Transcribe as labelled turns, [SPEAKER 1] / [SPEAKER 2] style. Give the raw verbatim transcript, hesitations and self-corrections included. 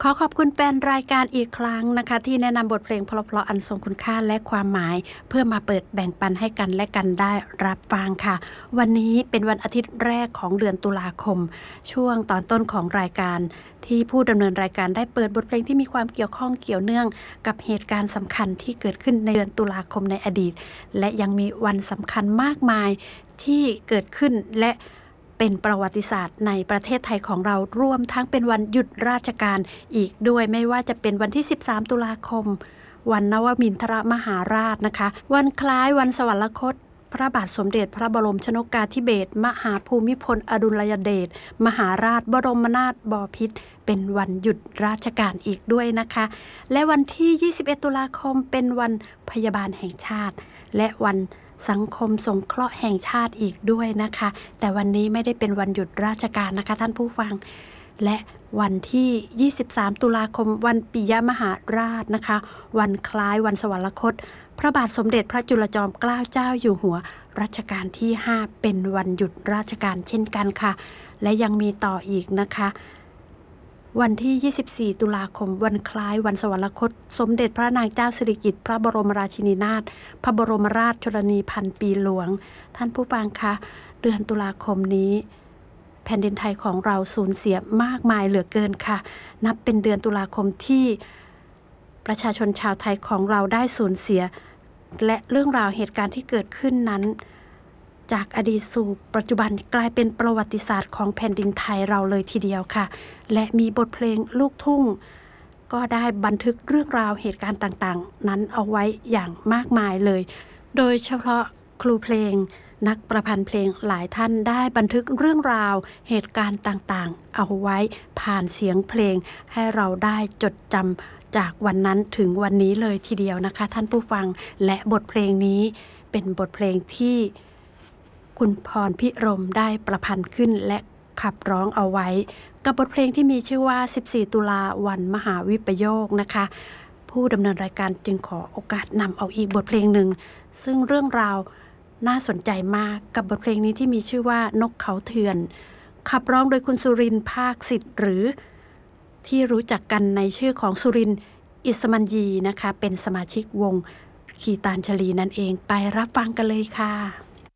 [SPEAKER 1] ขอขอบคุณแฟนรายการอีกครั้งนะคะที่แนะนำบทเพลงเพราะๆอันทรงคุณค่าและความหมายเพื่อมาเปิดแบ่งปันให้กันและกันได้รับฟังค่ะวันนี้เป็นวันอาทิตย์แรกของเดือนตุลาคมช่วงตอนต้นของรายการที่ผู้ดำเนินรายการได้เปิดบทเพลงที่มีความเกี่ยวข้องเกี่ยวเนื่องกับเหตุการณ์สำคัญที่เกิดขึ้นในเดือนตุลาคมในอดีตและยังมีวันสำคัญมากมายที่เกิดขึ้นและเป็นประวัติศาสตร์ในประเทศไทยของเรารวมทั้งเป็นวันหยุดราชการอีกด้วยไม่ว่าจะเป็นวันที่สิบสามตุลาคมวันนวมินทรมหาราชนะคะวันคล้ายวันสวรรคตพระบาทสมเด็จพระบรมชนกาธิเบศรมหาภูมิพลอดุลยเดชมหาราชบรมนาถบพิตรเป็นวันหยุดราชการอีกด้วยนะคะและวันที่ยี่สิบเอ็ดตุลาคมเป็นวันพยาบาลแห่งชาติและวันสังคมสงเคราะห์แห่งชาติอีกด้วยนะคะแต่วันนี้ไม่ได้เป็นวันหยุดราชการนะคะท่านผู้ฟังและวันที่ยี่สิบสามตุลาคมวันปิยมหาราชนะคะวันคล้ายวันสวรรคตพระบาทสมเด็จพระจุลจอมเกล้าเจ้าอยู่หัวรัชกาลที่ห้าเป็นวันหยุดราชการเช่นกันค่ะและยังมีต่ออีกนะคะวันที่ยี่สิบสี่ตุลาคมวันคล้ายวันสวรรคตสมเด็จพระนางเจ้าสิริกิติ์พระบรมราชินีนาถพระบรมราชชนนีพันปีหลวงท่านผู้ฟังคะเดือนตุลาคมนี้แผ่นดินไทยของเราสูญเสียมากมายเหลือเกินค่ะนับเป็นเดือนตุลาคมที่ประชาชนชาวไทยของเราได้สูญเสียและเรื่องราวเหตุการณ์ที่เกิดขึ้นนั้นจากอดีตสู่ปัจจุบันกลายเป็นประวัติศาสตร์ของแผ่นดินไทยเราเลยทีเดียวค่ะและมีบทเพลงลูกทุ่งก็ได้บันทึกเรื่องราวเหตุการณ์ต่างๆนั้นเอาไว้อย่างมากมายเลยโดยเฉพาะครูเพลงนักประพันธ์เพลงหลายท่านได้บันทึกเรื่องราวเหตุการณ์ต่างๆเอาไว้ผ่านเสียงเพลงให้เราได้จดจำจากวันนั้นถึงวันนี้เลยทีเดียวนะคะท่านผู้ฟังและบทเพลงนี้เป็นบทเพลงที่คุณพรพิรมได้ประพันธ์ขึ้นและขับร้องเอาไว้กับบทเพลงที่มีชื่อว่าสิบสี่ตุลาวันมหาวิปโยคนะคะผู้ดำเนินรายการจึงขอโอกาสนำเอาอีกบทเพลงหนึ่งซึ่งเรื่องราวน่าสนใจมากกับบทเพลงนี้ที่มีชื่อว่านกเขาเถื่อนขับร้องโดยคุณสุรินทร์ภาคสิทธิ์หรือที่รู้จักกันในชื่อของสุรินทร์อิสมัญญีนะคะเป็นสมาชิกวงคีตานชลีนั่นเองไปรับฟังกันเลยค่ะ